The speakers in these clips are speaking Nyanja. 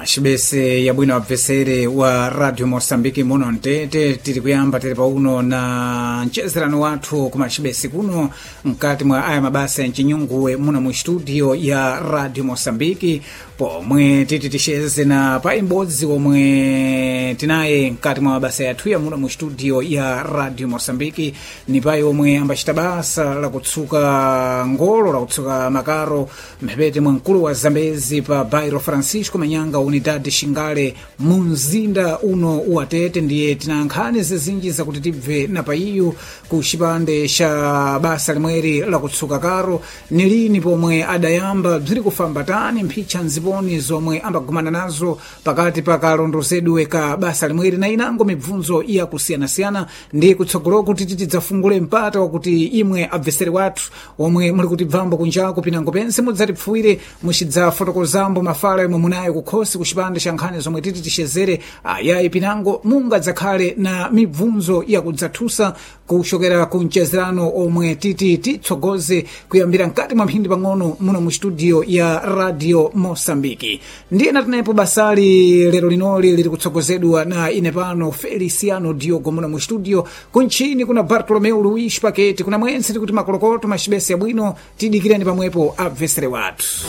Mashibese ya bwino apvesere wa Radio Mosambiki muno ntete tiri kuyamba tiri pauno na mchezerano wathu ku mashibese kuno mkati mwa aya mabasa ya nchinyunguwe muno mu studio ya Radio Mosambiki pomwe titi tisheze na pa imbodzi omwe tinaye mkati mwa mabasa yathu ya muno mu studio ya Radio Mosambiki ni pai omwe ambachita basa la kutsuka ngolo la kutsuka makaro mphepete mwa mkulu wa Zambezi pa Bairro Francisco Manyanga unidade Xingale munzinda uno uatete ndiye tinankhani zizinji zakuti tibve na paiyu ku xipande xa basa limweri la kutsuka karo ni lini pomwe adayamba bziri kufamba tani mphicha nziponi zomwe ambagumana nazo pakati pa kalondozedwe ka basa limweri na inango mibvunzo iya kusiyanasiyana ndi kutsogolo kuti titidzafungule mpata wakuti imwe abveseri wathu omwe muli kuti bvambo kunjako pinango pense mudzatipfuwire mucidzafotokozambo mafala yomwe munayo kukhosi kuxipande xa nkhani zomwe titi tixezere ayayi pinango mungadzakhale na mibvunzo yakudzathusa kuxokera ku mchezerano omwe titi titsogoze kuyambira mkati mwa mphindi pang'ono muno mu studio ya Radio Mosambiki. Ndiye natinayepo basali lero linoli liri kutsogozedwa na ine pano Feliciano Diogo muno mu studio kunchini kuna Bartolomeu Luis Paketi kuna mwensi tikuti makolokoto mashibesi ya bwino tidikireni pamwepo abvesere wathu.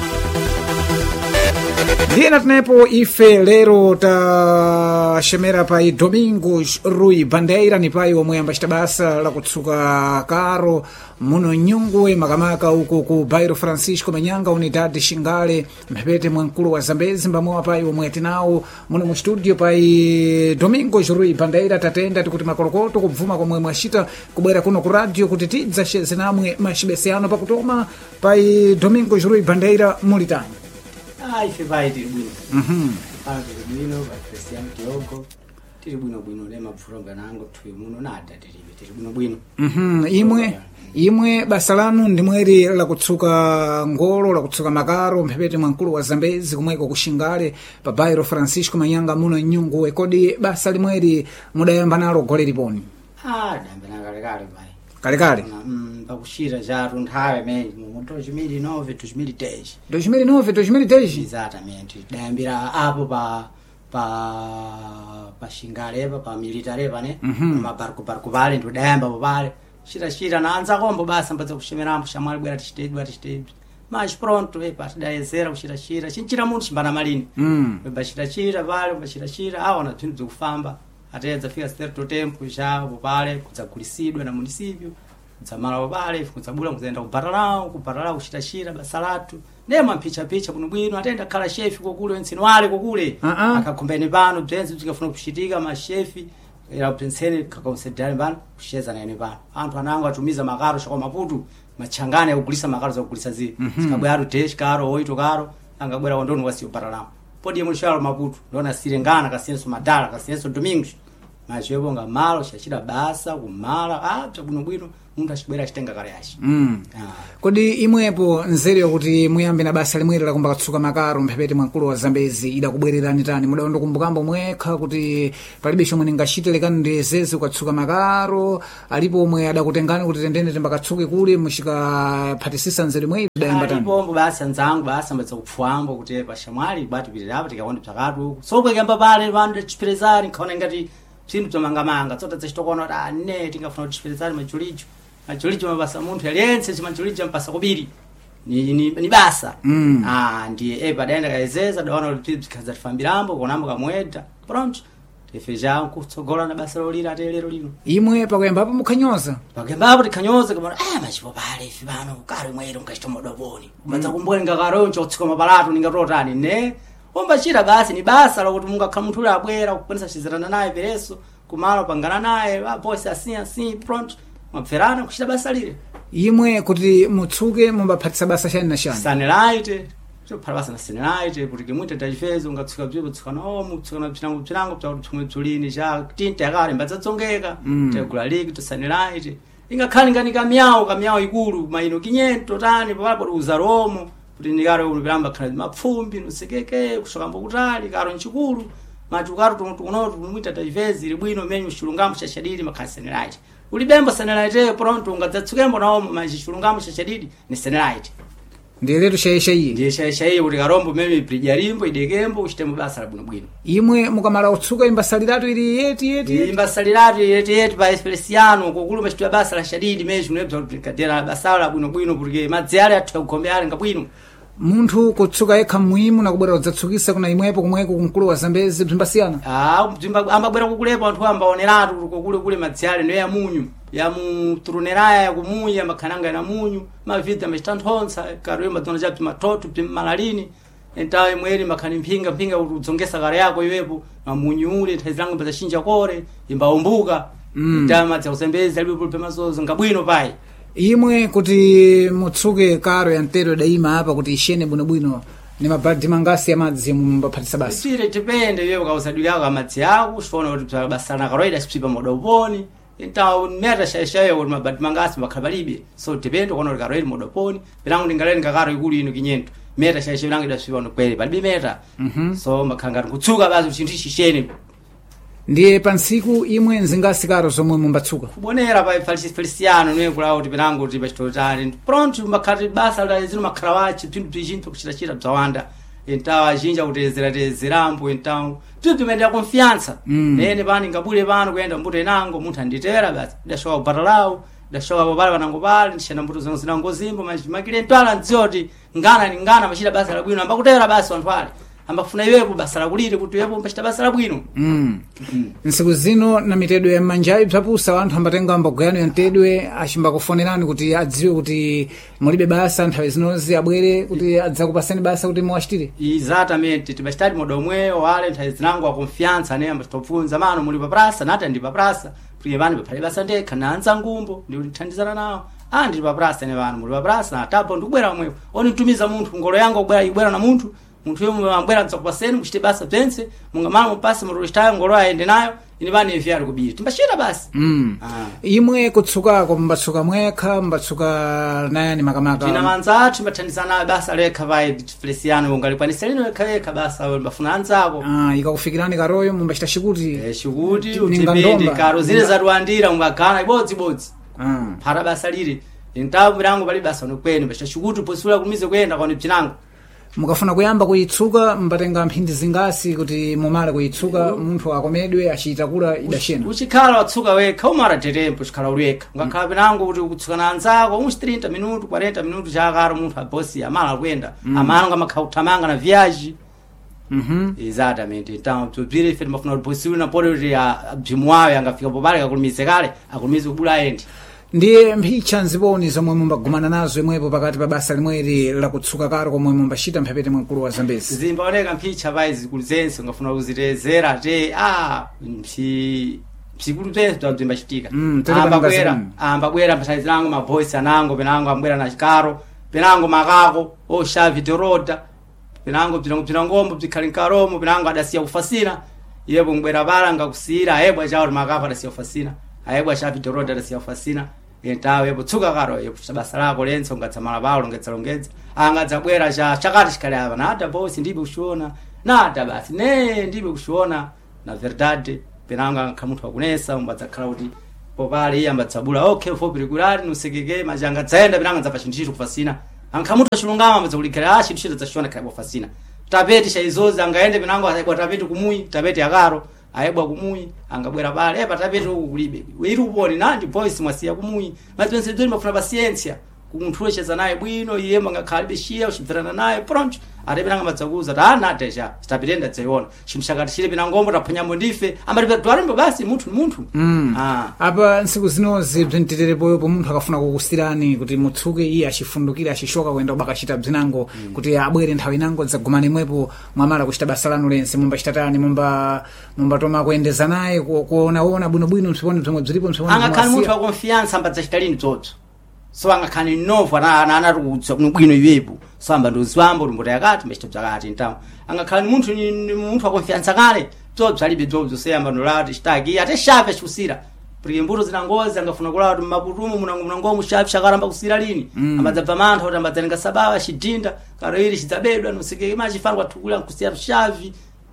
Ndiye natinayepo ife lero taxemera pai Domingos Rui Bandeira ni pai omwe ambachita basa la kutsuka karo muno nyungwe makamaka uku ku Bairro Francisco Manyanga unidade Xingale mphepete mwa mkulu wa Zambezi mbamwa pai omwe tinawo muno mu studio pai Domingos Rui Bandeira tatenda tikuti makolokoto kubvuma komwe mwachita kubwera kuno ku radio kuti tidzaxeze namwe maxibesiano pakutoma pai Domingos Rui Bandeira mulitani. Ife vai tiri bwino. Tiri bwino, vai Cristiano Diogo. Tiri bwino le mapfuronga nango tui muno nada tiri bwino. Imwe basa lanu ndimweri la kutsuka ngolo la kutsuka makaro mphepete mwa mkulu wa Zambezi kumweko ku Xingale pa Bairro Francisco Manyanga muno nyunguwe kodi basa limweri mudayamba nalo gole liponi. Dayamba kale vai. Kale. Pakushira já runthawe mene mu 2009 2010. 2010. Exatamente. Dayambira apo pa Xingale pa militare pa ne. Barco vale ndo dayamba vale. Shira naanza kombo basa mpatsa kuxemerambo xamwali bwera tixitedwe. Mas pronto patidayezera kuxira chinchira munthu chimbana malini. Baxira vale baxira aona bzinthu bzikufamba. Atedza fika certo tempo já vale kudzagulisidwa na município. Zamala vale kudzabula kuzaenda kuparalao kuxira basa lathu. Nema mphicha kuno bwino atenda khala chefe kokule ensino wale kokule. Akakombene pano bzenzi bzikafuna kuxitika ma chefe era pensene kakonsedani pano kuxeza na ene pano. Anthu anango atumiza makaro kwa Maputo machangane kugulisa makaro za kugulisa zi. Sikabwera rutesh karo 8 karo angabwera wandoni wasiyo paralao. Podi mushalo Maputo ndona sirengana kasienso madala kasienso Domingos mas yebonga malo xachira basa kumala bwino munthu achibwera achitenga kale yachi. Kodi imwepo nzeri yokuti muyambe na basa limweri la kumba katsuka makaro mphepete mwa mkulu wa Zambezi idakubwererani tani mudaondo kumbukambo mwekha kuti palibe chomwe ningachite lekani ndiyezeze ukatsuka makaro alipo omwe adakutengani kuti tendene tembakatsuke kule muxikaphatisisa nzeri mweri idayamba tani. Alipo basa nzangu basa mbadza kupfwambo kuti paxamwali batipirirapo tikaonde bzakatu sokuyamba pale vandu chiperezari nkaona ngati bzinthu bzamangamanga tsota dzachitokona ne tingafuna kuti chiperezari machulicho mabasa munthu aliyense chimachulicho mpasa kubiri ni basa. Ndiye padaenda kaezeza daona kuti bzikhaza tifambirambo konambo kamweda pronto ife já kutsogola na basa lolira lero lino. Imwe pakuyambapo mukhanyoza tikhanyoza kama machipo pale ife pano kale mwero ngachitomoda boni umadza kumbwenga karoncho kutsika mapalatu ningatotani ne ombachira basi ni basa lokuti mungakhala munthu ule abwera kukwanisa chizirana naye pereso kumalo pangana naye bosi assim pronto mapferana kuchita basa lile. Imwe kuti mutsuke mumbaphatisa basa chani na chani sanelaite chophala basa na sanelaite kuti kimwita tachifezo ungatsuka bzipo tsukana mutsuka na bzinango bzakuti tsulini cha tinta yakale mbadzatsongeka tegula liki to sanelaite ingakhali ngani kamyawo ikulu maino 500 tani papo uzaromo kuti ndikare ulipamba khala mapfumbi nusekeke kushokambo kutali karo nchikulu mati ukaro tumunotu kumwita tachifezi libwino menyu xilungamo xaxadidi makhala sanelaite ulibembo sanelaite pronto ungadzatsukembo nawo machilungamo xaxadidi ni sanelaite. ndiye tushayishayi ndiye shayishayi kuti karombo meme prijalimbo idekembo uchitemo basa labwinobwino. imwe mukamala utsuka imbasaliratu ili yeti imbasaliratu yeti pa especiano kukulu machitwa basa la shadidi meji unebza kadera basa labwinobwino porque madzi ale athu kukombe ale ngabwino. munthu kutsuka yekha muhimu nakubwera udzatsukisa kuna imwepo kumweko kumkulu wa Zambezi bzimbasiyana. ambabwera kukulepo anthu ambaoneratu kule madzi ale no ya munyu ya muturuneraya ya kumuya makhananga na munyu mavida machitanthontsa karo madona chapti matoto malalini entawe mweri makhani mpinga udzongesa kare yako iwepo mamunyu ule nthazilango mbazashinja kore imbaumbuka ndama tsa Zambezi alipo pemazozo ngabwino pai. imwe kuti mutsuke karo ya mtero daima hapa kuti ishene bwinobwino ni mabadi mangasi ya madzi mumbaphatiza basi. Sire tipende yewe kausadwika kwa madzi yako usifona kuti basana karoida sipipa moda uponi entawo meta shayishaye kuti mabadi mangasi makhabalibe so tipende kono karoida moda uponi bilangu ndingaleni kakaro ikulu ino kinyento meta shayishaye bilangu idasipipa no kweli palibe meta. So makhanga kutsuka basi chinthu chishene. ndiye pansiku imwe nzingasi karo zomwe mumbatsuka kubonera pa Feliciano niwe kulawo kuti bilangu kuti pachitotali pronto makhati basa la zino makharawachi pindu pijinto kuchitachita bzawanda entawa jinja kutezerambo entawo tutumendera confiança nene bani ngabule bano kuyenda mbuto inango munthu anditera basi ndashowa ubatalao ndashowa babale banango bali ndishana mbuto zonse zinangozimbo makile ntwala nzioti ngana machita basa la bwino ambakutera basi anthu ale ambafuna iwepo basa lakulire kuti iwepo mpachita basa labwino. nsiku zino na mitedwe ya manjayi bzapusa anthu ambatenga mbogwayano ya mtedwe achimbakufonerani kuti adziwe kuti mulibe basa nthawi zinozi abwere kuti adzakupasani basa kuti muwachitire. Exatamente tibachitadi moda omweyo wale nthawi zinango wa confiança ne ambachitopfunza mano muli paprasa nata ndi paprasa porque vanu paphale basa ndekha nanza ngumbo ndi kuthandizana nawo ndili paprasa ne vanu muli paprasa atapo ndikubwera omweyo onitumiza munthu ngolo yango ibwera na munthu yomwe ambwera mtsakupaseni muchite basa bzense mungamala mupase murulishtayo ngolo ayende nayo ini vani evyari kubiri timbachita basi. imwe kutsukako mbatsuka mwekha mbatsuka nayani makamaka tina manza athu mbathandizana basa lekha vai Feliciano ungalikwanisa lino lekha basa mbafuna anzako ikakufikirani karoyo mumbachita shikuti shikuti utipindi karo zile za Rwandira mungagana ibodzi phara basa liri intawo mirango pali basa nokweni mbachita shikuti posula kumize kuyenda kwani bzinango. mukafuna kuyamba kuyitsuka mbatenga mphindi zingasi kuti mumale kuyitsuka munthu akomedwe achita kula idashena uchikhala watsuka wekha umara tetempo chikhala ulwekha ngakhala pinango kuti ukutsukana anzako uns 30 minuto 40 minuto chakaro munthu abosi amala kuyenda amanga makhauthamanga na viagem. Exatamente então tubvire ife timafuna kuti bosi na pole kuti abzimuwayo angafika popale kakulumize kale akulumize kubula ayendi. ndiye mphicha nziponi zomwe mumbagumana nazo imwepo pakati pa basa limweri lakutsuka karo komwe mumbachita mphepete mwamkulu wa Zambezi. zimbaoneka mphicha pai zikulu zense ungafuna kuzitezera te mphikulu zense bzimbachitika ambabwera mphasayi zinango maboysi anango penango ambwera na chikaro penango makako oshavi teroda penango bzinangombo bzikhali nkaromo penango adasiya kufasina yepo mbwera pala ngakusiyira ayebwa chawo makapo adasiya kufasina ayebwa shavi teroda adasiya kufasina entawe yepo tsuka karo yepo basa lako lenso ngatsamala palo ngetsalongedza angadzabwera chakati chikhali apa nata bosi ndibe kushiona nata basi ndibe kushiona na verdade penanga khamunthu akunesa umbadzakhala kuti popale iye ambadzabula okay fopi regular nusekeke majanga dzaenda penanga dzapa chinthu chitu kufasina ankhamunthu achilungama ambadzakulikhala chinthu chitu dzashiona khaibo fasina tapeti chaizoza angaende penango ayebwa tapeti kumuyi tapeti akaro ayebwa kumuyi angabwera pale tapeti uku kulibe wiri uponi nandi boys mwasiya kumuyi mapense dzoni mafuna pasiensia kumunthu wecheza naye bwino iye mangakhalibe shiya uchibverana naye pronto arepenanga madzakuza natesha stapitenda dzaiona chinthu chakati chile penangombo taphwanyambo ndife ambatipatwalembo basi munthu apa ntsiku zinozi bzintiterepoyopo munthu akafuna kukusirani kuti mutsuke iye achifundukire achishoka kuyenda kubakachita bzinango kuti abwere nthawi inango dzagumana imwepo mwamala kuchita basa lanu lense mumbachitatani mumbatoma kuyendeza naye kuonaona bwinobwino msiponi bzomwe bzilipo angakhali munthu wa confiança ambadzachita lini dzodzo so angakhani novo anati kutsa bwino iwepo so amba ndozwamba ulimbota yakati mbachita bzakati entawo angakhani munthu wa confiança kale dzobzo alibe dzobzo seyamba ndolati chitaki ate shafe chikusira porque mbuto zinangozi angafuna kulawa kuti mmaputumu munangomu shafe chakaramba kusira lini ambadzabva mantha kuti ambadzalenga sabawa chidinda karo ili chidzabedwa nusekeke machifana kwathukulira nkusira shavi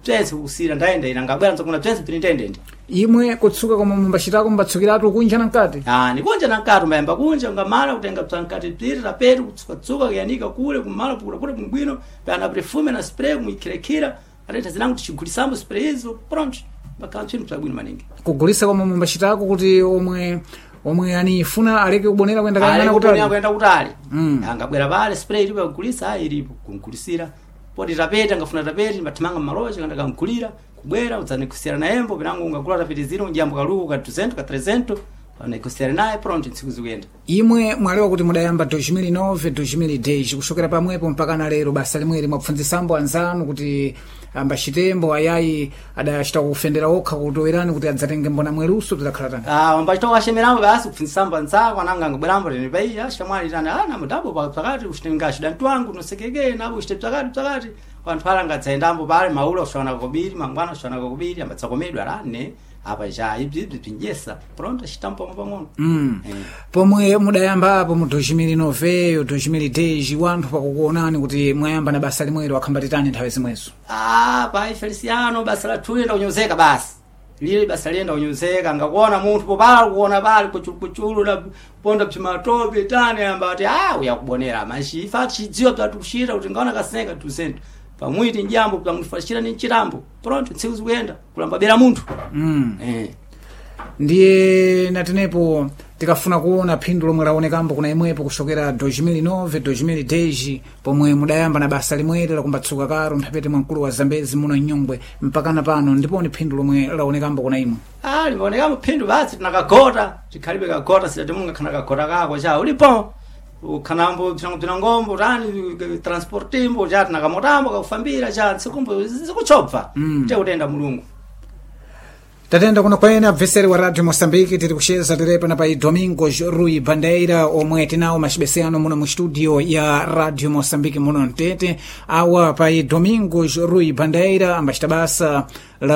twense kusira ndaenda ina ngabwera nzokuna twense tinitende imwe kutsuka koma mumbachitako mbatsukiratu kunja nankati ni kunja nankati mbayamba kunja ngamala kutenga psankati piri tapeti kutsukatsuka kuyanika kule kumala kule kumbwino pana perfume na spray kumwikirekira atenta zinangu tichigulisambo spray hizo pronto bakantini psabwino maningi kugulisa koma mumbachitako kuti omwe anifuna aleke kubonera kwenda kayangana kutali angabwera pale spray ilipo kugulisa ilipo kumkulisira podi tapeti angafuna tapeti batimanga maloje kanda kamkulira kubwera udzanikusiyana na embo pinango ungakula tapeti zino njambo kaluku ka 200 ka 300 anakusiyana naye pronto ntsiku zikuyenda imwe mwalewa kuti mudayamba 2009 2010 kusokera pamwepo mpaka na lero basa limweri mwapfunzisambo anzanu kuti ambachitembo ayayi adachita kufendera okha kutowerani kuti adzatenge mbona mweruso tidzakhala tani ambachita kwashemerambo basi kupfunzisambo anzako ananga ngobwerambo tene pai ashamwali tani namudabo pakati kuchitenga shidantu wangu nosekeke nabo kuchite pakati wanthu ala ngadzaendambo pale maula ushona kokubiri mangwana ushona kokubiri ambatsakomedwa rane apa ja ibzi pinjesa pronto chitampo pang'ono pomwe mudayamba apo mu 2009 2010 wanthu pakukuonani kuti mwayamba na basa limwero akhambatitani nthawi zimwezo pa Feliciano basa la tuenda unyozeka basi lile basa lienda unyozeka ngakuona munthu popala kuona pale kuchulu na ponda pchimatope tani ambati uyakubonera mashi ifa chidziwa tatukushira kuti ngaona kasenga 200 pamwiti njambo pamufashira ni chirambo pronto ntsiku zikuyenda kulamba bera munthu ndiye natenepo tikafuna kuona phindu lomwe laonekambo kuna imwepo kusokera 2009 2010 pomwe mudayamba na basa limweri lakumbatsuka karo mphepete mwankulu wa Zambezi muno Nyungwe mpakana pano ndiponi phindu lomwe laonekambo kuna imwe limaonekambo phindu basi tinakagota tikhalibe kagota sidatimunga khana kagota kako cha ulipo ukhanambo tinangombo tani transportimbo cha tinakamotambo kakufambira cha ntsikumbo zikuchopfa utenda mulungu tatenda kuno kwene abveseri wa Radio Mosambiki tiri kusheza tirepa na pai Domingos Rui Bandeira omwe tinawo machibesiano muno mu studio ya Radio Mosambiki muno Mtete awa pai Domingos Rui Bandeira ambachita basa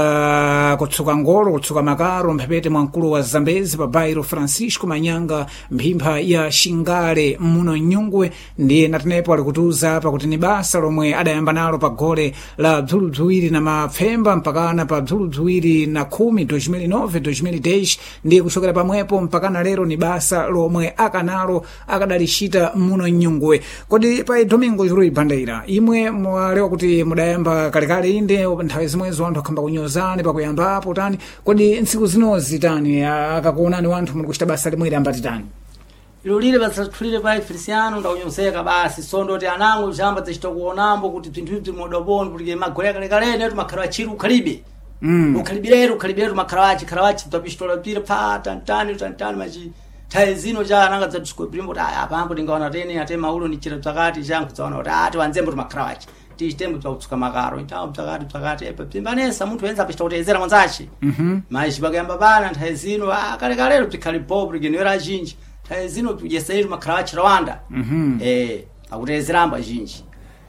la kutsuka ngolo kutsuka makaro mphepete mwankulu wa Zambezi pa bairo Francisco Manyanga mphimba ya Shingale muno Nyungwe ndiye natenepo alikutuza apa kuti ni basa lomwe adayamba nalo pa gole la bzuludziwiri na mapfemba mpakana pa bzuludziwiri na 10 2009 2010 ndiye kusokera pamwepo mpakana lero ni basa lomwe akanalo akadalishita muno Nyungwe kodi pa Domingo Rui Bandeira imwe mwalewa kuti mudayamba kalekale inde nthawi zimwezo anthu akhamba kunyozani pakuyamba apo tani kodi ntsiku zinozi tani akakuonani wanthu muli kuchita basa limwe ambati tani lulile basa tulile pa Feliciano ndakunyozeka basi sondo ti anangu chamba tichita kuonambo kuti pinthu izi modoboni kuti magole kalekale netu makhala chiru khalibe ukhalibirero makarawachi tapistola pira pa tantani machi taizino ja ananga dzatsikobrimbo apambo ndingaona tene ate maulo ni chira tsakati changu tsaona kuti ati wanzembo makarawachi titembo tsakutsuka makaro itawo tsakati epa pimbanesa munthu wenza apista kutezera mwanzachi machi bakayamba bana taizino kalekale tikhali bobo ligenera jinji taizino tujeseri makarawachi Rwanda akutezeramba jinji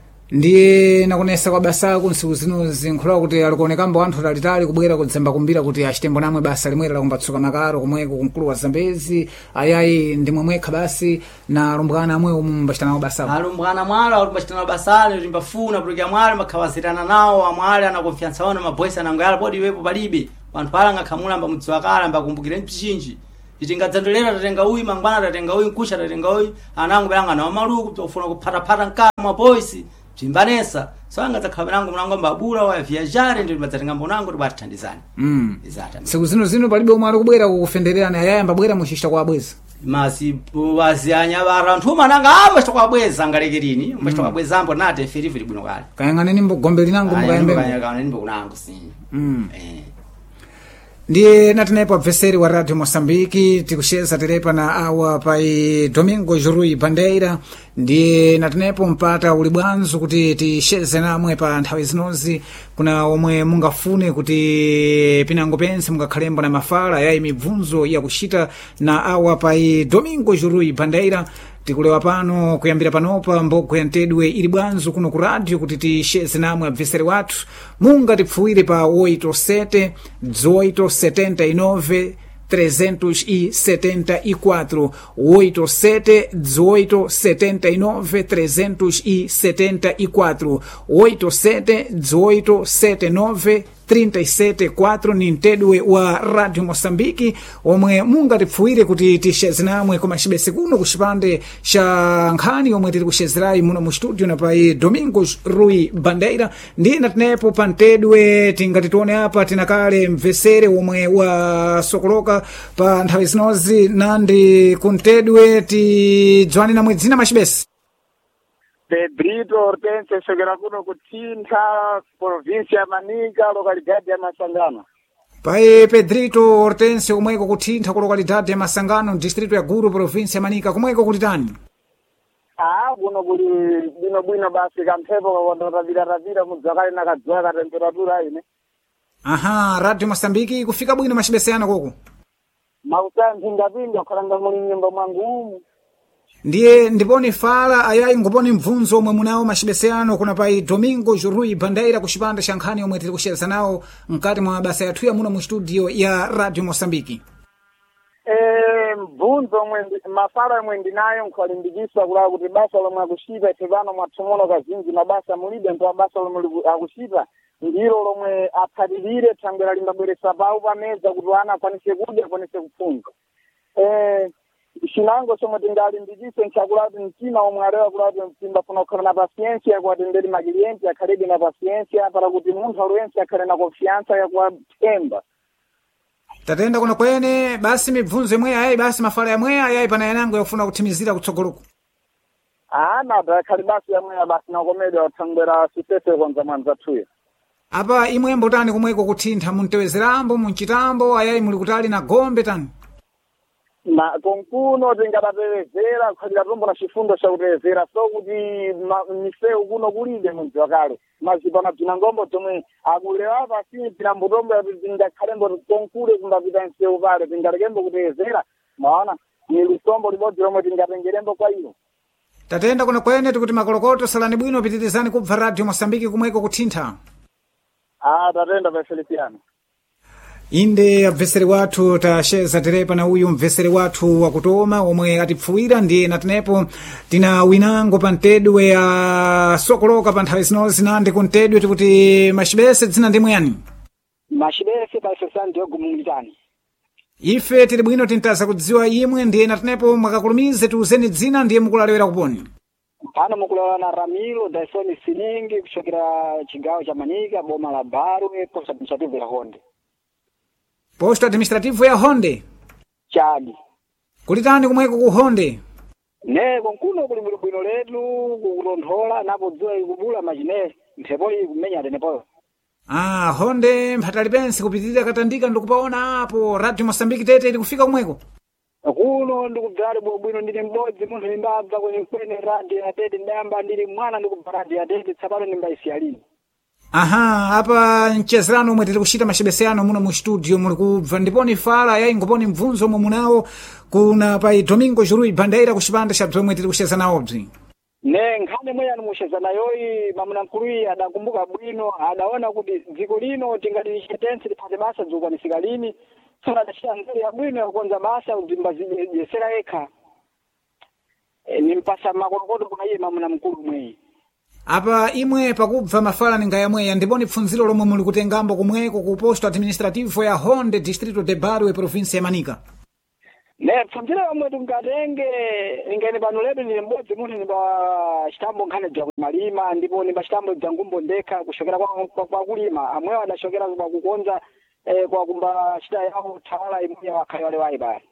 ndiye nakunesa kwa basa ako nsiku zino zinkhulawa kuti alikuonekambo anthu talitali kubwera kudzemba kumbira kuti achitembo namwe basa limwera lakumbatsuka makaro komweko kumkulu wa Zambezi ayayi ndimwe mwekha basi na alumbwana amwe umu mbachitanawo basako alumbwana mwala alumbachitanawo basale limbafuna kuti amwale makhawazirana nawo amwale anakonfiansa wano maboysi anangoyala podi iwepo palibe wanthu ala ngakhamulamba mudziwakala mbakumbukire mpichinji itingadzandolera tatenga uyi mangwana tatenga uyi nkusha tatenga uyi anango belanga nawo maluku tofuna kuphatapata mkamwa boysi timbanesa sanga takhabanango mlango mbabula wa viajare ndio batsatenga mbonango tibathandizana siku zino palibe umwe ali kubwera kufendererana ayayamba bwera muchishita kwa abweza masi waziyanya baranthu mananga ambachita kwa abweza ngalekerini ambachita kwa abwezambo nate feriviri bwino kale kayang'aneni mbogombeli nango mukayembe kayang'aneni mbokunango si ndiye natenepo abveseri wa Radio Mosambiki tikusheza tirepa na awa pai Domingo Rui Bandeira ndiye natenepo mpata uli bwanzo kuti tisheze namwe pa nthawi zinozi kuna omwe mungafune kuti pinango pense mungakhalembo na mafala yayi mibvunzo yakuchita na awa pai Domingo Rui Bandeira tikulewa pano kuyambira panopa mbogwe ya Ntedwe ili bwanzo kuno ku radio kuti tisheze namwe abveseri wathu munga tipfuwire pa 87 18 79 374 87 18 79 374 87 18 79 37 ni mtedwe wa Radio Mosambiki omwe mungatipfuwire kuti tixeze namwe koma cibese kuno ku cipande ca nkhani omwe tiri kuxezerayi muno mu studio na pai Domingos Rui Bandeira ndina tinepo pa mtedwe tingati tione apa tinakale mvesere omwe wasokoloka pa nthawi zinozi nandi ku mtedwe tidzwani namwe dzina macibese Pedrito Hortense chokera kuno kutintha provinsia ya Manika lokalidade ya Masangano. Pai Pedrito Hortense kumweko kutintha ku lokalidade ya Masangano distrito ya Guru provinsia ya Manika kumweko kulitani? Kuno kuli bwino basi kamphepo kakondotavira mudzakale na kadzwa ka temperatura ine. Aha, Radio Mosambiki kufika bwino macibese yana koko? Mausa mpinga khalanga muli nyumba mwangu. Ndiye ndiponi fala ayayi ngoponi mvunzo omwe munawo macibese ano kuna pai Domingos Rui Bandeira ku cipande ca nkhani omwe tiri kuxeza nawo mkati mwa mabasa yathu ya muno mu studio ya Radio Mosambiki. Mvunzo mafala omwe ndinayo nkhwalimbikisa kulaa kuti basa lomwe akuchita tepano mwathomono kazinji mabasa mulibe ndo basa lomwe akuchita ndilo lomwe aphatirire thangwera limbabweretsa pawu pameza kuti ana akwanise kudya akwanise kuphunga. Xinango chomwe tingalimbikise nchakulati mtima omwe alewa kulati mtimba funa kukhala na pasiensia yakuatenderi makilienti akhalebe na pasiensia para kuti munthu aliyense akhale na konfiansa yakuathemba. Tatenda kuno kwene basi mibvunzo imwe ayayi basi mafala yamwe ayayi pana yanango yakufuna kuthimizira kutsogoloko. Akhali basi yamwe basi nakomedwa thangwera sisese kwanza mwanzathuyo. Apa imwe mbotani kumweko kutintha muntewezerambo munchitambo ayayi muli kutali na Gombe tani? Na konkuno tingatapewezera khalira tombo na chifundo cha kutewezera so kuti miseu kuno kulibe mudzi wakale mazipana bzina ngombo tomwe akulewa pasi tinambotombo tingakhalembo konkule kumbapita mseu pale tingatekembo kutewezera maona ni lusombo libodzi lomwe tingatengerembo kwa ilo. Tatenda kuno kwene tikuti makolokoto salani bwino pitirizani kubva Radio Mosambiki kumweko kutintha. Tatenda pa Feliciano. Inde abveseri wathu taxeza terepa na uyu mveseri wathu wakutoma omwe atipfuwira ndiye natinepo tina winango pa mtedwe ya sokoloka pa nthawi zinozi nandi ku mtedwe tikuti macibese dzina ndimwe yani? Macibese pa Sosani Diogo Mungitani. Ife tili bwino tintaza kudziwa imwe ndiye natinepo mwakakulumize tiuzeni dzina ndiye mukulalewera kuponi. Pano mukulala na Ramiro Daisoni Siningi kuchokera chigawo cha Manika boma la Barwe posta administrative ya Honde. Posto administrativo ya Honde? Chadi. Kulitani kumweko ku Honde? Ne konkuno kuli bwino letu kutonthola napo dziwa ikubula machine mphepo ikumenya tenepo. Honde mphatali pensi kupitirira katandika ndikupaona apo Radio Mosambiki tete ili kufika kumweko? Kuno ndikubzali bwino ndili mbodzi munthu nimbabva kwene radio ya tete ndayamba ndili mwana ndikubva radio ya tete tsapano nimbaisiyalini. Apa mchezerano omwe tiri kuchita macibese ano muno mu studio muli kubva ndiponi fala yayi ngoponi mvunzo omwe munawo kuna pai Domingos Rui Bandeira ku cipande ca bzomwe tiri kuxeza nawobzi. Ne nkhani mwe animuxeza nayoyi mamuna mkuluyi adakumbuka bwino adaona kuti dziko lino tingati lixetense liphate basa dzikwanisika lini tsona adacita nzeli ya bwino yakukonza basa udzimbaziyesera ekha. Nimpasa makolokoto kuna iye mamuna mkulu mweyi. Apa imwe pakubva mafala ninga yamweya ndiponi pfunziro lomwe muli kutengambo kumweko ku posto administrativo ya Honde distrito de Barwe provinsia ya Manika. Ne pfunziro lomwe tingatenge ingene pano letu nili mbodzi munthu nimba chitambo nkhani bza kumalima ndipo nimba chitambo bza ngumbo ndekha kushokera kwa kulima amwewo adashokera kwa kukonza kwa kumba chita yawo thawala imwe wakhale wale wayi bali.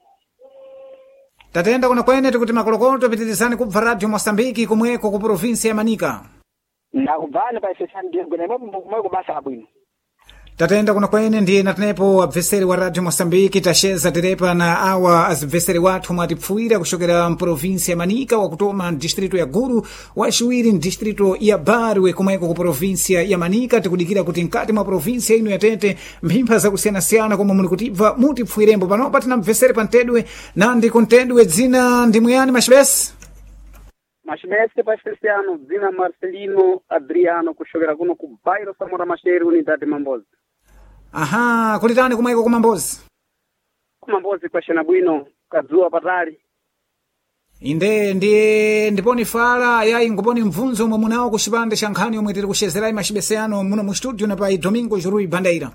Tatenda kuno kwene tikuti makolokoto pitirizani kubva Radio Mosambiki kumweko ku provinsia ya Manika. Ndakubvani pa Sosani Diogo kumweko basa labwino. Tatenda kuno kwene ndiye natinepo abveseri wa Radio Mosambiki taxeza terepa na awa azibveseri wathu mwatipfuwira kuxokera mprovinsia ya Manika wakutoma distrito ya Guru waciwiri distrito ya Barwe kumweko ku provinsia ya Manika tikudikira kuti mkati mwa provinsia ino yatete mphimpha zakusiyanasiyana komwe muli kutibva mutipfuwirembo panopa tina mveseri pa mtedwe nandi ku mtedwe dzina ndimuyani macibese? Macibese pa Feliciano dzina Marcelino Adriano kuxokera kuno ku bairro Samora Machel unidade Mambozi. Kulitani kumweko ku Mambozi? kumambozi kwashena bwino kadzuwa patali. inde ndiye ndiponi fala yayi ngoponi mvunzo omwe munawo ku chipande cha nkhani yomwe tiri kuchezerayi machibese ano muno mu studio na pa Domingo Jurui Bandeira.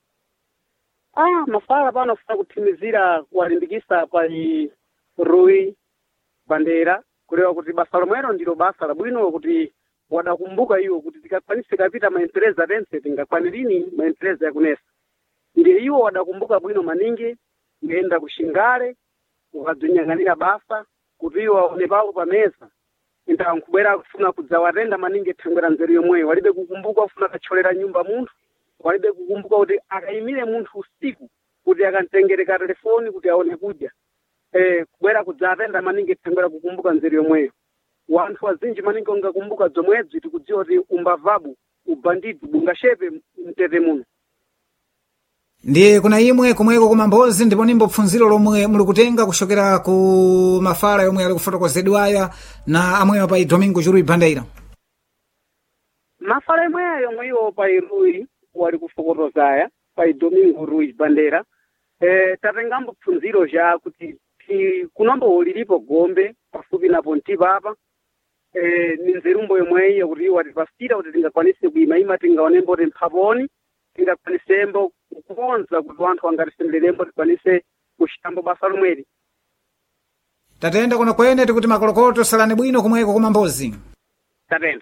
Mafala pano funa kuthimizira kuwalimbikisa pa Rui Bandeira kulewa kuti basa lomwelo ndilo basa labwino kuti wadakumbuka iwo kuti tikakwanise kapita maentereza tense tingakwanilini maentereza yakunesa. Ndiye iwo wadakumbuka bwino maningi ngenda kushingale ukadzonyang'anira basa kuti iwo waone pawo pamesa inda nkubwera kufuna kudzawatenda maningi thangwera nzeru yomweyo walibe kukumbuka kufuna kacholera nyumba munthu walibe kukumbuka kuti akayimire munthu usiku kuti akantengereka telefoni kuti aone kudya kubwera kudzawatenda maningi thangwera kukumbuka nzeru yomweyo wanthu wazinji maningi ongakumbuka zomwedzi tikudziwa kuti umbavabu ubandidi bungashepe mtete muno. Ndiye kuna imwe kumweko kumambozi ndipo nimbo pfunziro lomwe muli kutenga kushokera ku mafala yomwe ali kufotokozedwaya na amweyo pa Domingo Jurui Bandeira. Mafala yomwe iwo pa Rui wali kufokotozaya pa Domingo Jurui Bandeira tatengambo pfunziro ja kuti kunombo lilipo gombe pafupi na pontipa apa ni nzerumbo yomweyo kuti iwo atipasira kuti tingakwanise kuyimayima tingaonembo temphaponi tingakwanisembo kukonza kuti wanthu angatisembererembo tikwanise kuchitambo basa lomweli. Tatenda kuna kwene tikuti makolokoto salani bwino kumweko kumambozi. Tatenda.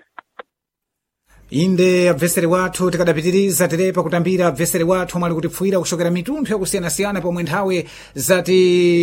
Inde abveseri wathu tikadapitiriza tirepa kutambira abveseri wathu omwe ali kutipfuira kushokera mitunthu yakusiyanasiyana pomwe nthawi zati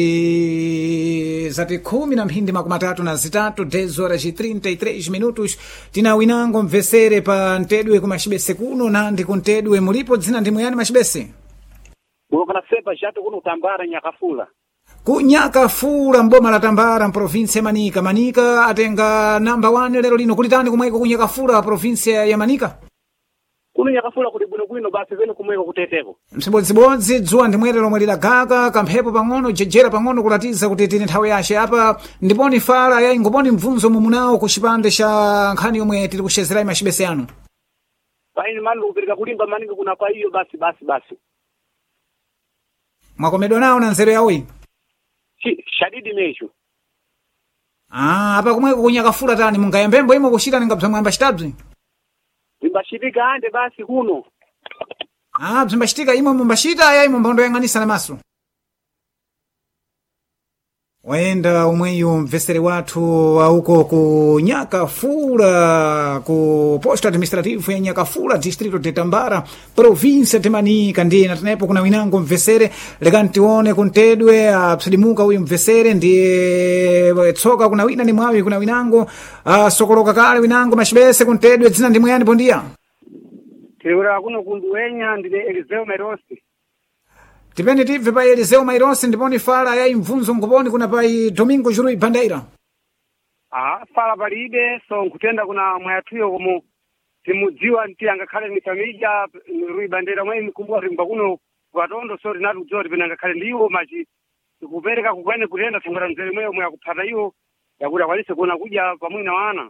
10:33 10:33 minutos tina winango mvesere pa ntedwe kumachibese kuno nandi kuntedwe mulipo dzina ndimwe yani machibese Mukana sepa jato kuno Tambara Nyakafula. Kunyakafula mboma la Tambara mprovinsia Manika. Manika atenga namba 1 lero lino kulitani kumweko kunyakafula provinsia ya Manika. Kuno Nyakafula kuti bwino basi zenu kumweko kuteteko. Msibodzibodzi dzuwa ndimwere lomwe lilagaga kamphepo pang'ono jejera pang'ono kulatiza kuti tini nthawi yace apa ndiponi fala yayi ngoponi mvunzo mumunawo ku chipande cha nkhani yomwe tili kuchezerayi machibese anu. Paini mani kupirika kulimba maningi kuna pa iyo basi. Mwakomedwa nawo na nzeru yawoyi. Shadidi mesho. Apa kumweko kunyakafula tani mungayembembo imo kushita ningabza mwamba chitabzi. Zimbashitika ande basi kuno. Bzimbashitika imo mumbashita yayi mumbondo yang'anisa na maso. Waenda umweyo mvesere wathu auko ku Nyakafula ku posto administrativo ya Nyakafula distrito de Tambara provincia de Manika ndiye natenepo kuna winango mvesere lekantione kuntedwe apsilimuka uyu mvesere ndiye tsoka kuna wina ni mwawi kuna winango sokoloka kale winango machibese kuntedwe dzina ndimwe yani pondia Tiura kuno kunduwenya ndine Eliseo Merosi. Tipende tive pa Eliseo Mairosi ndiponi fala yayi mvunzo ngoponi kuna pa Domingo Jurui Bandeira. Fala palibe so nkutenda kuna mwayatuyo komo timudziwa nti angakhale ni familya Rui Bandeira mwe mkumbuka rimba kuno kwatondo so rinatu dzori pena angakhale ndiwo machi kupereka kukwene kutenda tungara nzere mwe akuphata iwo yakuti akwalise kuona kudya pamwina wana.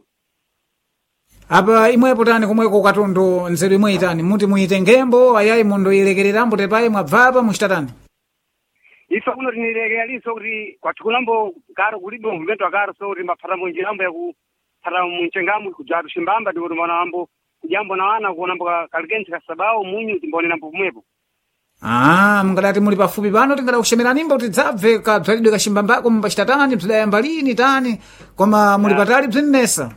Apa imwepo tani kumweko katondo nzeru imwe itani muti muitengembo ayayi mondo ilekererambo tepaye mwabvapa muchitatani. Ifa kuno tinilekeya liso kuti kwatikunambo karo kulibe mvumento akaro so kuti mbaphata munjirambo yakuphata munchengamu kudzatu shimbamba ndikuti mwanambo kujambo na wana kuonambo kalikensi kasabao munyu timbonenambo pomwepo. Mungadati muli pafupi pano tingada kushemeranimbo tidzabve kabzalidwe kashimbambako mumpachitatani bzidayamba lini tani koma muli patali bzinnesa.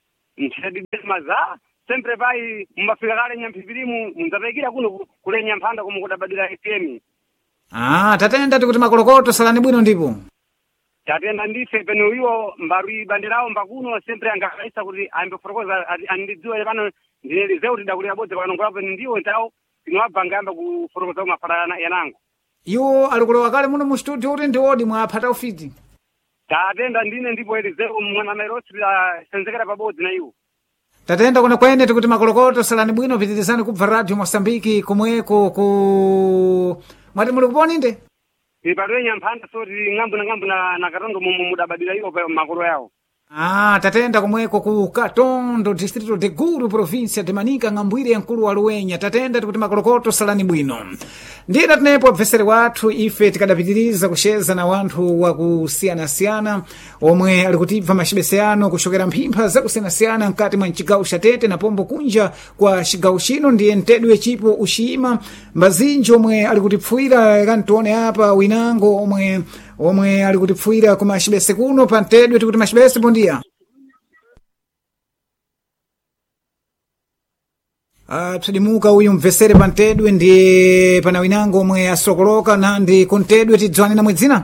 Maza sempre vai mumafika kale nyampipirimu muzapekira kuno kule nyampanda komo kudabadira FM. Tatenda tikuti makolokoto salani bwino ndipo. Tatenda ndife peno iwo Rui Bandeira mbakuno sempre angakaisa kuti ambe forokoza andidziwa pano ndine zeu tidakulira bodze pano ngwapo ndiwo ntao tinwabva ngamba ku forokoza mafara yanango. Iwo alikulowa kale muno mu studio kuti ndiwodi mwaphata ufiti. Tatenda ndine ndipo Eliseo mwana Mairosi senzekera pabodzi na iwo. Tatenda kuna kwene tikuti makolokoto salani bwino pitirizani kubva Radio Mosambiki kumweko ku mwati muli kuponi nde? Ipatwe nyampanda so ng'ambu na katondo mudabadira iwo pa makolo yawo. tatenda kumweko ku Katondo distrito de Guru provincia de Manika ng'ambwire ya mkulu wa Luenya tatenda tikuti makolokoto salani bwino ndiye tatenepo abvesere wathu ife tikadapitiriza kusheza na wanthu wakusiyanasiyana omwe ali kutibva machibeseyano kuchokera mphimpha zakusiyanasiyana mkati mwa mcigawo cha Tete na pombo kunja kwa cigawo chino ndiye mtedwe cipo uciyima mbazinji omwe ali kutipfuwira kantione apa winango omwe ali kutipfuwira ku machibese kuno pa mtedwe tikuti machibese pondiya psadimuka uyu mvesere pa mtedwe ndiye pana winango omwe asokoloka nandi ku mtedwe tidzwane namwe dzina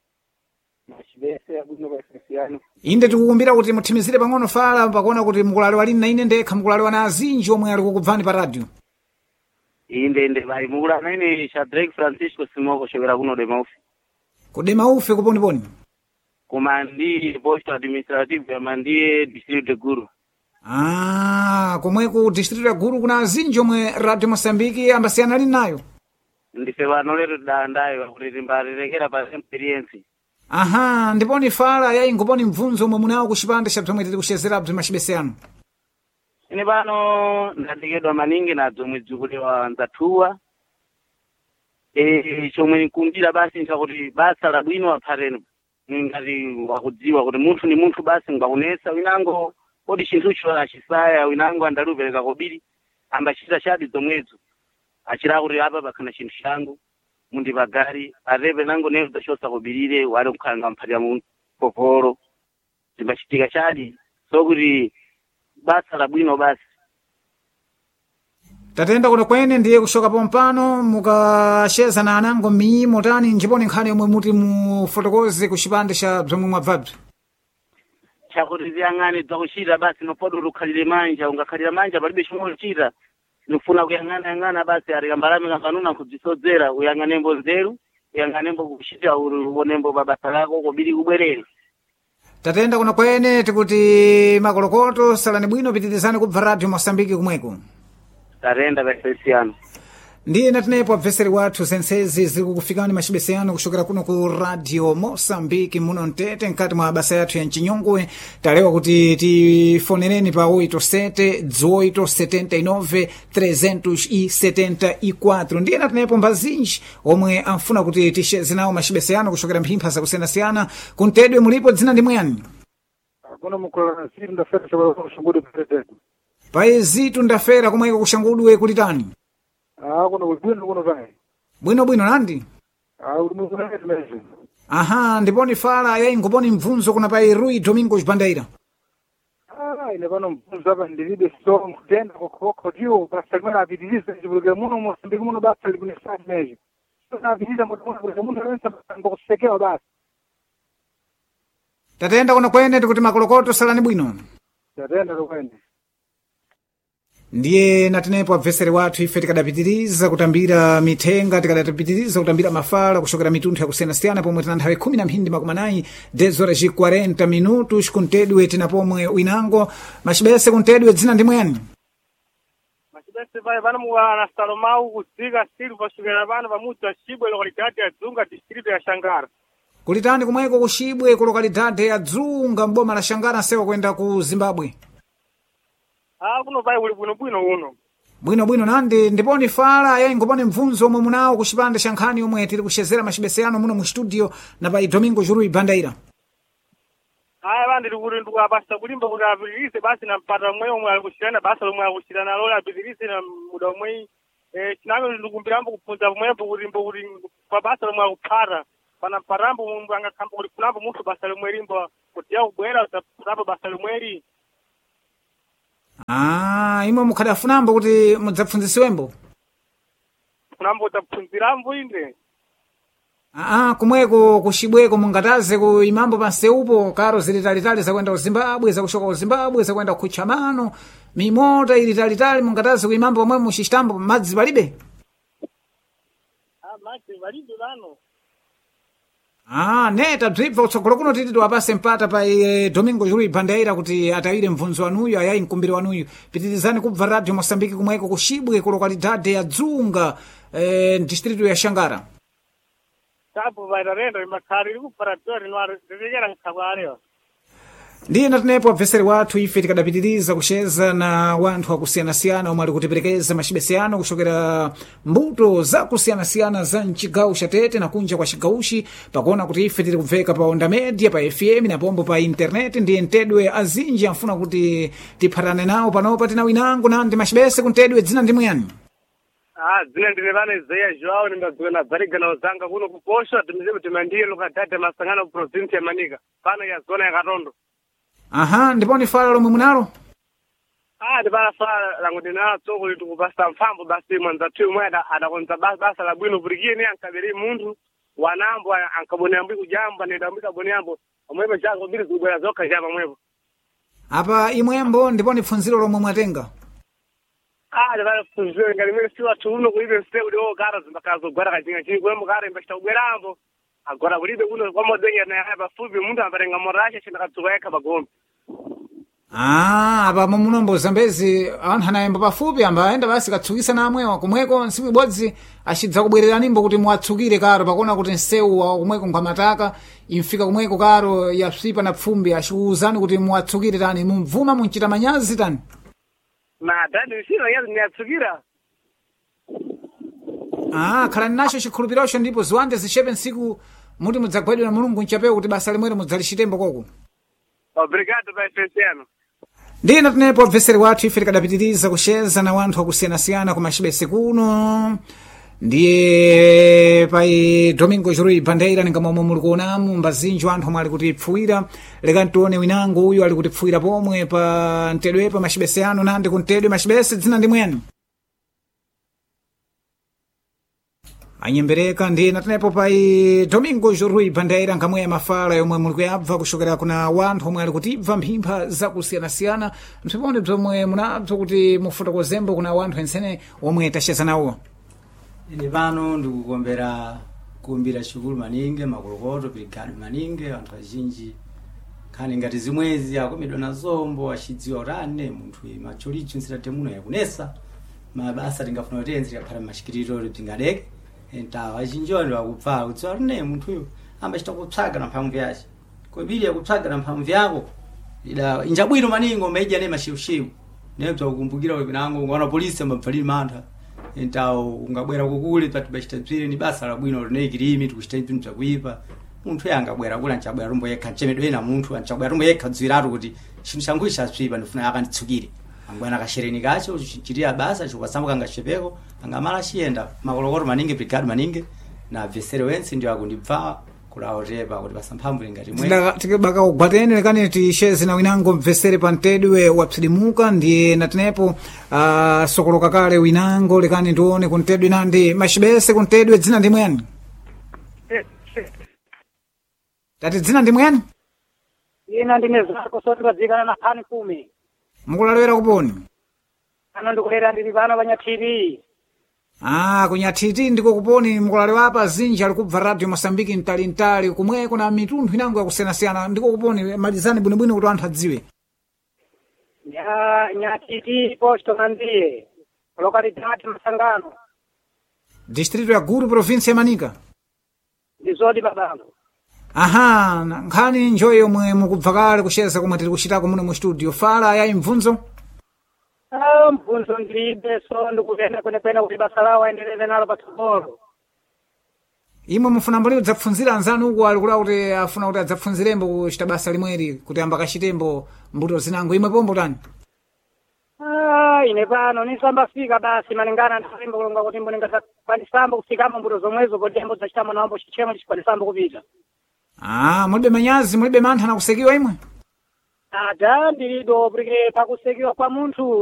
inde tikukumbira kuti muthimizire pang'ono fala pakuona kuti mukulale walini na ine ndekha mukulale wana azinji omwe ali kukubvani pa radio inde vai mukulale na ine Shadrack Francisco Simoko chokera kuno Demaufe ku Demaufe kuponiponi koma ndi posto administrative ya Mandiye district de Guru komweko district ya Guru kuna azinji omwe Radio Mosambiki ambasiyana ali nayo ndife vano lero dandayo kuti timbarerekera pa experience ndiponi fala yayi ngoponi mvunzo omwe munawo kuchipanda cha bzomwe tili kuchezerabzo machibese anu ine pano ndadekedwa maningi nadzo mwedzi kulewa nzathuwa chomwe nkumbira basi nchakuti basa labwino aphateno ngati wakudziwa kuti munthu ni munthu basi ngakunesa winango kodi chinthucho achisaya winango andalupereka kobiri ambachita chadi zomwedzo achira kuti apa pakhana chinthu changu mundipagari arepe nango neza chosa kobirire wali kukhanga mphatira mu popolo zimbachitika chadi so kuti basa labwino basi tatenda kuno kwene ndiye kushoka pompano mukasheza na anango miyimo tani njiponi nkhani yomwe muti mufotokoze ku chipande cha bzomwe mwabvabzo chakuti ziyang'ane dzakuchita basi nopodo ukhalire manja ungakhalira manja palibe chimwe uchita nifuna kuyang'ana basi arikambalame kakanuna kudzisodzera uyang'anembo nzeru uyang'anembo kuchita uonembo babasa lako kobiri kubwerere tatenda kuno kwene tikuti makolokoto salani bwino pitirizani kubva Radio Mosambiki kumweko tatenda pasiyano ndiye natinepo abveseri wathu zensezi ziri kukufikani machibese anu kuchokera kuno ku Radio Mosambiki muno mtete mkati mwa basa yathu ya mchinyongwe talewa kuti tifonereni pa 87-18-79-374 ndiye natinepo mbazinji omwe amfuna kuti tisheze nawo machibese anu kuchokera mphimpha zakusiyanasiyana kuntedwe mulipo dzina ndi mwani kuno mukulana situ ndafera chakula kushangudu president paizitu ndafera kumweko kushangudwe kulitani kuno bwino vai bwino nandi ndiponi fala yayi ngoponi mvunzo kuna pai Rui Domingos Bandeira ine pano mvunzo apa ndilibe so kutenda kokoko dio pasamana apitiliza chibuluke muno Mosambiki muno basa likunesa meji na apitiliza muno lensa ngokusekewa basi tatenda kuno kwene tikuti makolokoto salani bwino tatenda kwene ndiye natinepo abveseri wathu ife tikadapitiriza kutambira mithenga tikadapitiriza kutambira mafala kuchokera mitunthu yakusiyanasiyana pomwe tina nthawi 10:40 10:40 minutos kuntedwe tina pomwe winango machibese kuntedwe dzina ndi mwani machibese vai vana muwana Salomau kudzika Silva kuchokera vana vamudzi achibwe lokalidade ya Dzunga district ya Shangara kulitani kumweko kuchibwe ku lokalidade ya Dzunga mboma la Shangara nsewa kwenda ku Zimbabwe kuno vai uli bwino uno bwino nandi ndiponi fala yayi ngoponi mvunzo omwe munawo ku chipande cha nkhani omwe tili kuchezera machibese anu muno mu studio na pai Domingo Rui Bandeira vandiri kuti ndikapasa kulimba kuti apitirize basi na mpata omwe ali kuchitana basa lomwe akuchitana lolo apitirize na muda omwe chinango ndikumbirambo kupfunza pomwepo kuti pa basa lomwe akuphata pana mpatambo angakhamba kuti kunapo munthu basa lomwe limba kuti yakubwera kunapo basa lomweli imwe mukhadafunambo kuti mudzapfunzisiwembo funambo udzapfunzirambo inde kumweko kuchibweko mungataze ku imambo panseupo karo zili talitali zakwenda ku Zimbabwe zakushoka ku Zimbabwe zakwenda ku Chamano mimota ili talitali mungataze ku imambo pomwe muchichitambo madzi palibe madzi palibe pano neta bzibva kutsogolo kuno titi tiwapase mpata pa Domingo Rui Bandeira kuti atawire mvunzo wanuyo ayayi mkumbiri wanuyo pitirizani kubva Radio Mosambiki kumweko kuchibwe ku lokalidade ya Dzunga distritu ya Shangara tapo vai rendo imakhari likubvara dori nwarekera nkhabwalewa ndiye natinepo abveseri wathu ife tikadapitiriza kucheza na wanthu akusiyana-siyana omwe ali kutiperekeza machibesiyano kuchokera mbuto zakusiyana-siyana za mchigawo cha Tete na kunja kwa chigawuchi, pakuona kuti ife tiri kubveka pa onda media, pa FM na pombo pa internet. Ndiye ntedwe azinji amfuna kuti tiphatane nawo panopa. Tina winango nandi machibese kuntedwe dzina ndimwe yani? Dzina ndine vana Isaiah Joao nimbadzwe na dzarigana uzanga kuno kuposha timizebe timandiye lokadhadha masangano ku province ya Manika pano ya zona ya Katondo. Aha, ndipo ni fala lomwe munalo? Ndipala fala langu ndinalo tsoko litu kupasa mfambo basi mwanza tu mweda adakonza basa la bwino burigine ankabiri muntu wanambo ankabone ambi kujamba ndambika boniambo omwebe chango bili zubwera zoka jamba mwebo. Apa imwembo ndipo ni funziro lomwe mwatenga? Ndipala funziro ngalimene siwa tuuno kulibe mseu leo gara zimbakazo gwara kachinga chini kwembo gara imbashita ubwerambo agora kulibe kuno kwa modenya na hapa fubi muntu ambarenga morasha china katsukaeka bagombe. Apa munombo zambezi anthu anayemba pafupi amba aenda basi katsukisa namwewa kumweko nsiku ibodzi achidza kubwerera nimbo kuti muwatsukire karo pakuona kuti msewu wa kumweko nkwamataka imfika kumweko karo yapsipa na pfumbi achiuzani kuti muwatsukire tani mumvuma munchita manyazi tani. Dani nisira yazi niyatsukira. Khalani nacho chikhulupirocho ndipo ziwande zichepe nsiku muti mudzagwadira mulungu nchapewo kuti basa limwere mudzalichitembo koko. Obrigado paifesiano. Ndiye natinepo abveseri wathu ife tikadapitiriza kucheza na wanthu akusiyana-siyana ku machibese kuno. Ndiye pai Domingo Jurui Bandeira ningamomwe muli kuonamu mbazinji wanthu omwe ali kutipfuwira. Lekani tione winango uyu ali kutipfuwira pomwe pa ntedwepa machibese ano nandi kuntedwe machibese dzina ndimweni? Anyembereka. Ndiye natinepo pai Domingo Jurui Bandeira ngamwe ya mafala yomwe muli kuyabva kuchokera kuna wanthu omwe ali kutibva mphimpha zakusiyana-siyana. Msipone bzomwe munabzo kuti mufotokozembo kuna wanthu ensene omwe tacheza nawo. Ine pano ndikukumbira chikulu maningi makolokoto brigade maningi anthu azhinji khani ngati zimwezi akomedwa na zombo achidziwa utane munthu macholichi nsirate muno yakunesa mabasa tingafuna kuti enzi yakhala mashikiriro tingadeke entawa achinjoni wakupfala kuti utane munthuyo ambachita kupsaga na mphamvu yace kobili yakupsaga na mphamvu yako ida injabwino maningi omeija ne mashiushiu nebza kukumbukira winango ngona polisi ambapfalira mantha entawo ungabwera kukule patibachita tsire ni basa la bwino rine kirimi tukuchita ibintu byakuipa munthu yangabwera kula nchabwera rumbo yekha chemedwe na munthu anchabwera rumbo yekha dziratu kuti chinthu changu chatswipa ndifuna akanditsukire angwana kashereni kacho chiriya basa chokwasambuka angachepeko angamala chiyenda makolokoro maningi brigade maningi na vesere wensi ndio akundibva kulaotepa kuti basamphambu ngati mwe tikibaka ugwatene lekani tisheze na winango mvesere pantedwe wapsidimuka. Ndiye natinepo sokoloka kale winango lekani ndione kuntedwe nandi machibese kuntedwe dzina ndimweni? Tati dzina ndimweni? Ina ndine zako soti badzikana na khani 10. Mukulalowera kuponi? Ano ndikulera ndili pano panyathiri. Kunyathiti ndiko kuponi mukulalewa apa zinji ali kubva radio Mosambiki mtalintali kumweko na mitunthu inango yakusiyana-siyana ndiko kuponi malizani bwinobwino kuti anthu adziwe. Nyathiti posto kandiye localidade Masangano distrito ya Guru province ya Manika ndizodi babango. Nkhani njoyo yomwe mukubva kale kucheza komwe tiri kuchitako muno mu studio fala yayi mvunzo? Mvunzo ndilibe so ndikupenda kwenekwene kuti basa lawo aendeleze nalo patsogolo. Imwe mufuna mbali kudzapfunzira anzanu uko ali kula kuti afuna kuti adzapfunzirembo kuchita basa limweri kuti amba kachitembo mbuto zinango imwe pombo tani? Ine pano nisambafika basi malingana ndaimbo kulonga kuti mbo ningakwanisambo kufikamo mbuto zomwezo kodi ambo zachitamo naombo chichemo chikwanisambo kupita. Mulibe manyazi mulibe mantha na kusekiwa imwe? Ndilido porque pakusekiwa kwa munthu